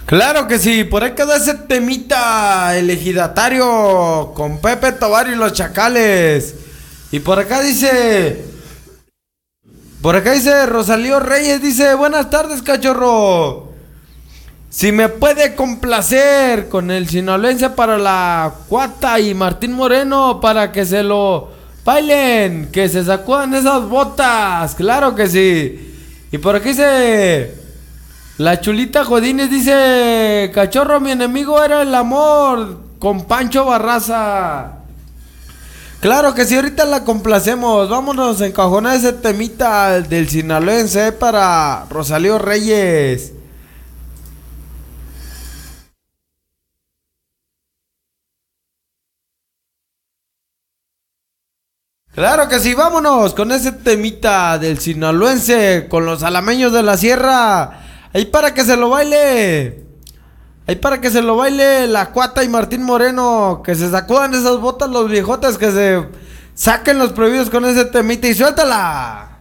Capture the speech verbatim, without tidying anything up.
Claro que sí, por ahí quedó ese temita, el ejidatario con Pepe Tobar y los Chacales. Y por acá dice, por acá dice Rosalío Reyes, dice, buenas tardes, cachorro. Si me puede complacer con el sinaloense para la Cuata y Martín Moreno para que se lo bailen, que se sacudan esas botas, claro que sí. Y por aquí dice la Chulita Jodines, dice, cachorro, mi enemigo era el amor con Pancho Barraza. Claro que sí, ahorita la complacemos. Vámonos a encajonar ese temita del sinaloense para Rosalío Reyes. Claro que sí, vámonos con ese temita del sinaloense con los alameños de la sierra. Ahí para que se lo baile. Ahí para que se lo baile la Cuata y Martín Moreno. Que se sacudan esas botas los viejotes. Que se saquen los prohibidos con ese temita y suéltala.